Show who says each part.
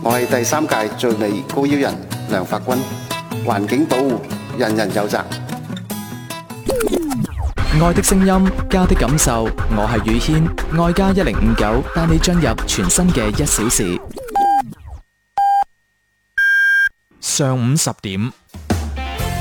Speaker 1: 我係第3屆最美高腰人梁發軍，環境保護人人有責。
Speaker 2: 愛的聲音，家的感受，我係宇軒，愛家1059帶你進入全新嘅1小時。上午10點。